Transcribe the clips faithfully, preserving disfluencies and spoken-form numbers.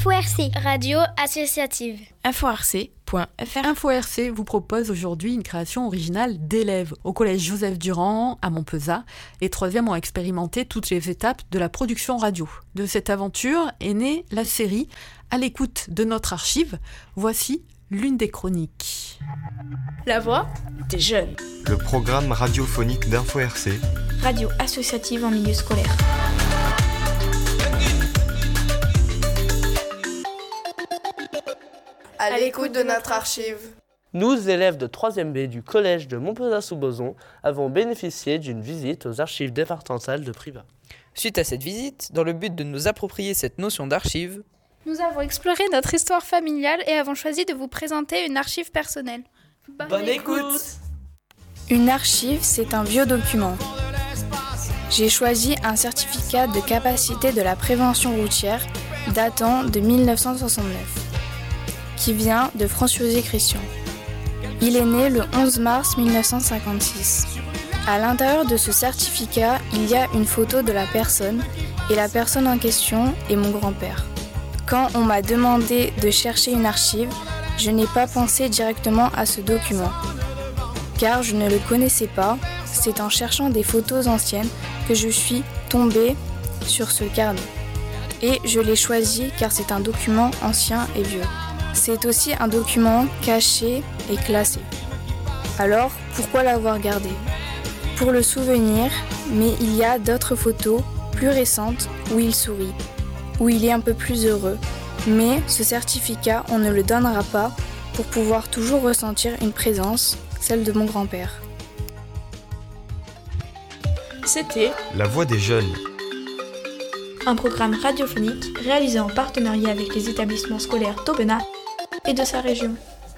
Info R C, radio associative. info r c point f r. Info R C vous propose aujourd'hui une création originale d'élèves. Au collège Joseph Durand, à Montpezat, les troisièmes ont expérimenté toutes les étapes de la production radio. De cette aventure est née la série À l'écoute de notre archive. Voici l'une des chroniques. La voix des jeunes. Le programme radiophonique d'Info R C. Radio associative en milieu scolaire. À l'écoute de notre archive. Nous, élèves de troisième B du collège de Montpezat-sous-Bozon, avons bénéficié d'une visite aux archives départementales de Privas. Suite à cette visite, dans le but de nous approprier cette notion d'archive, nous avons exploré notre histoire familiale et avons choisi de vous présenter une archive personnelle. Bonne, Bonne écoute. Une archive, c'est un vieux document. J'ai choisi un certificat de capacité de la prévention routière datant de mille neuf cent soixante-neuf. Qui vient de François Christian. Il est né le onze mars mille neuf cent cinquante-six. À l'intérieur de ce certificat, il y a une photo de la personne, et la personne en question est mon grand-père. Quand on m'a demandé de chercher une archive, je n'ai pas pensé directement à ce document. Car je ne le connaissais pas, c'est en cherchant des photos anciennes que je suis tombée sur ce carnet. Et je l'ai choisi car c'est un document ancien et vieux. C'est aussi un document caché et classé. Alors, pourquoi l'avoir gardé ? Pour le souvenir, mais il y a d'autres photos plus récentes où il sourit, où il est un peu plus heureux. Mais ce certificat, on ne le donnera pas pour pouvoir toujours ressentir une présence, celle de mon grand-père. C'était La voix des jeunes. Un programme radiophonique réalisé en partenariat avec les établissements scolaires d'Aubenas et de sa région.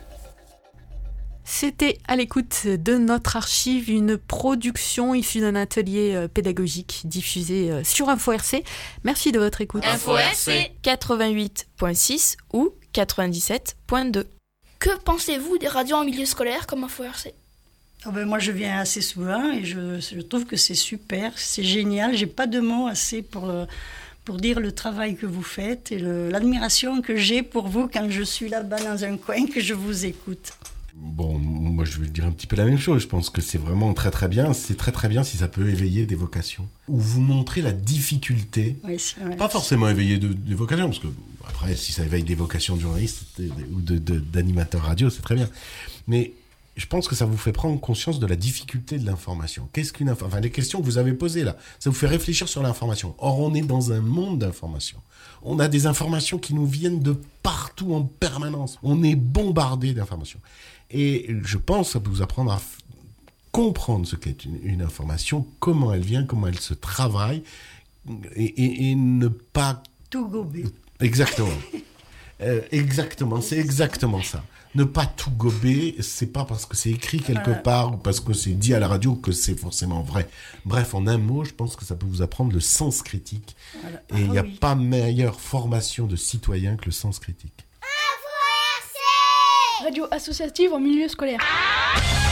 C'était À l'écoute de notre archive, une production issue d'un atelier pédagogique diffusé sur Info R C. Merci de votre écoute. Info R C quatre-vingt-huit virgule six ou quatre-vingt-dix-sept virgule deux. Que pensez-vous des radios en milieu scolaire comme Info R C ? Oh ben moi je viens assez souvent et je, je trouve que c'est super, c'est génial. J'ai pas de mots assez pour, pour dire le travail que vous faites et le, l'admiration que j'ai pour vous quand je suis là-bas dans un coin, que je vous écoute. Bon, moi je vais dire un petit peu la même chose. Je pense que c'est vraiment très très bien. C'est très très bien si ça peut éveiller des vocations. Ou vous montrer la difficulté. Oui, c'est vrai. Pas forcément éveiller de, des vocations, parce que après si ça éveille des vocations de journalistes ou de, de, d'animateurs radio, c'est très bien. Mais je pense que ça vous fait prendre conscience de la difficulté de l'information. Qu'est-ce qu'une information ? Enfin, les questions que vous avez posées là, ça vous fait réfléchir sur l'information. Or, on est dans un monde d'informations. On a des informations qui nous viennent de partout en permanence. On est bombardé d'informations. Et je pense que ça peut vous apprendre à f- comprendre ce qu'est une, une information, comment elle vient, comment elle se travaille, et, et, et ne pas... Tout gober. Exactement. euh, exactement, c'est exactement ça. Ne pas tout gober, c'est pas parce que c'est écrit quelque euh... part ou parce que c'est dit à la radio que c'est forcément vrai. Bref, en un mot, je pense que ça peut vous apprendre le sens critique. Voilà. Et il n'y a oui. pas meilleure formation de citoyen que le sens critique. Radio associative en milieu scolaire.